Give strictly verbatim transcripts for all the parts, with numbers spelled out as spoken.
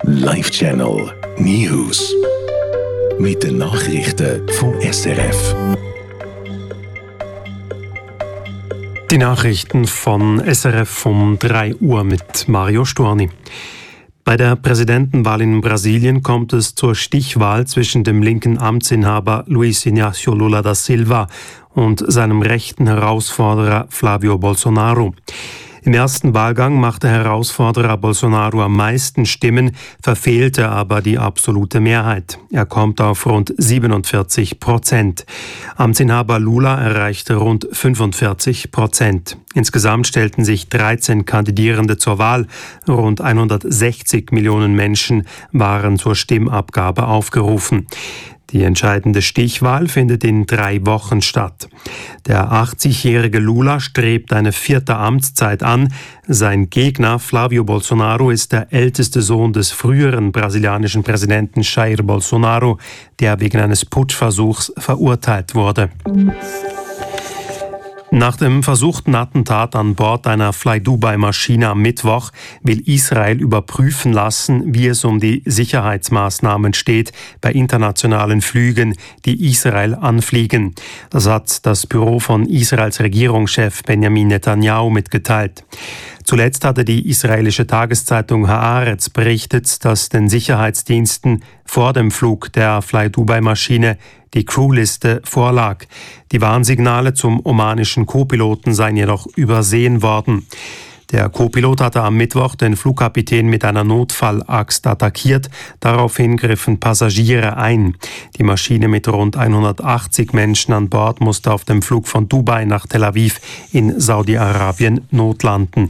Live Channel News. Mit den Nachrichten vom S R F. Die Nachrichten von S R F um drei Uhr mit Mario Storni. Bei der Präsidentenwahl in Brasilien kommt es zur Stichwahl zwischen dem linken Amtsinhaber Luiz Inácio Lula da Silva und seinem rechten Herausforderer Flávio Bolsonaro. Im ersten Wahlgang machte Herausforderer Bolsonaro am meisten Stimmen, verfehlte aber die absolute Mehrheit. Er kommt auf rund siebenundvierzig Prozent. Amtsinhaber Lula erreichte rund fünfundvierzig Prozent. Insgesamt stellten sich dreizehn Kandidierende zur Wahl. Rund hundertsechzig Millionen Menschen waren zur Stimmabgabe aufgerufen. Die entscheidende Stichwahl findet in drei Wochen statt. Der achtzigjährige Lula strebt eine vierte Amtszeit an. Sein Gegner Flávio Bolsonaro ist der älteste Sohn des früheren brasilianischen Präsidenten Jair Bolsonaro, der wegen eines Putschversuchs verurteilt wurde. Nach dem versuchten Attentat an Bord einer Fly-Dubai-Maschine am Mittwoch will Israel überprüfen lassen, wie es um die Sicherheitsmaßnahmen steht bei internationalen Flügen, die Israel anfliegen. Das hat das Büro von Israels Regierungschef Benjamin Netanyahu mitgeteilt. Zuletzt hatte die israelische Tageszeitung Haaretz berichtet, dass den Sicherheitsdiensten vor dem Flug der Fly-Dubai-Maschine die Crewliste vorlag. Die Warnsignale zum omanischen Co-Piloten seien jedoch übersehen worden. Der Co-Pilot hatte am Mittwoch den Flugkapitän mit einer Notfallaxt attackiert. Daraufhin griffen Passagiere ein. Die Maschine mit rund hundertachtzig Menschen an Bord musste auf dem Flug von Dubai nach Tel Aviv in Saudi-Arabien notlanden.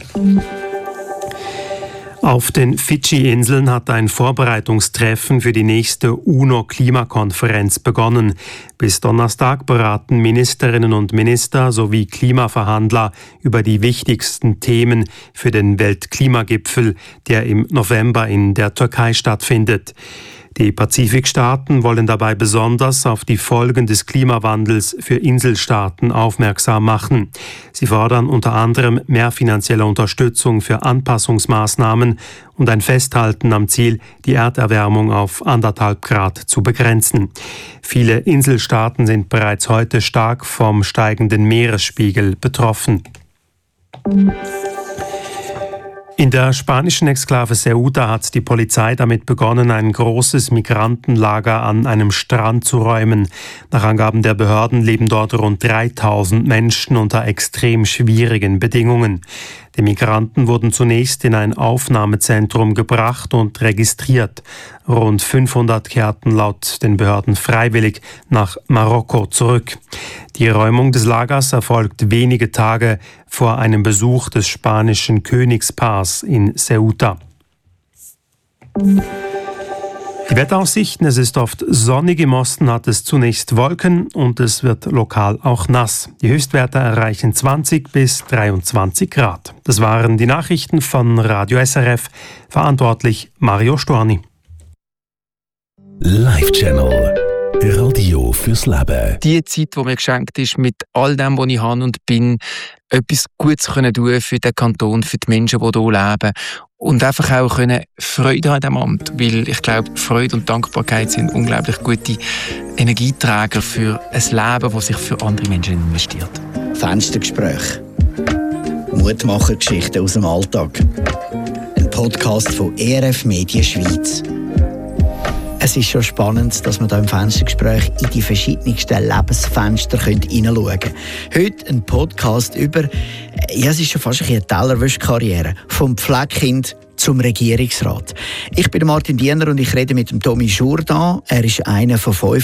Auf den Fidschi-Inseln hat ein Vorbereitungstreffen für die nächste UNO-Klimakonferenz begonnen. Bis Donnerstag beraten Ministerinnen und Minister sowie Klimaverhandler über die wichtigsten Themen für den Weltklimagipfel, der im November in der Türkei stattfindet. Die Pazifikstaaten wollen dabei besonders auf die Folgen des Klimawandels für Inselstaaten aufmerksam machen. Sie fordern unter anderem mehr finanzielle Unterstützung für Anpassungsmaßnahmen und ein Festhalten am Ziel, die Erderwärmung auf anderthalb Grad zu begrenzen. Viele Inselstaaten sind bereits heute stark vom steigenden Meeresspiegel betroffen. In der spanischen Exklave Ceuta hat die Polizei damit begonnen, ein großes Migrantenlager an einem Strand zu räumen. Nach Angaben der Behörden leben dort rund dreitausend Menschen unter extrem schwierigen Bedingungen. Die Migranten wurden zunächst in ein Aufnahmezentrum gebracht und registriert. Rund fünfhundert kehrten laut den Behörden freiwillig nach Marokko zurück. Die Räumung des Lagers erfolgt wenige Tage vor einem Besuch des spanischen Königspaars in Ceuta. Die Wetteraussichten: Es ist oft sonnig, im Osten hat es zunächst Wolken und es wird lokal auch nass. Die Höchstwerte erreichen zwanzig bis dreiundzwanzig Grad. Das waren die Nachrichten von Radio S R F. Verantwortlich Mario Storni. Live Channel Radio fürs Leben. Die Zeit, die mir geschenkt ist, mit all dem, was ich habe und bin, etwas Gutes tun können für den Kanton, für die Menschen, die hier leben. Und einfach auch können Freude haben an diesem Amt. Weil ich glaube, Freude und Dankbarkeit sind unglaublich gute Energieträger für ein Leben, das sich für andere Menschen investiert. Fenstergespräch. Mutmachergeschichten aus dem Alltag. Ein Podcast von E R F Medien Schweiz. Es ist schon spannend, dass man hier im Fenstergespräch in die verschiedensten Lebensfenster hineinschauen können. Heute ein Podcast über, ja, es ist schon fast eine Tellerwäsche-Karriere, vom Pflegekind zum Regierungsrat. Ich bin Martin Diener und ich rede mit dem Tommy Jourdan. Er ist einer von fünf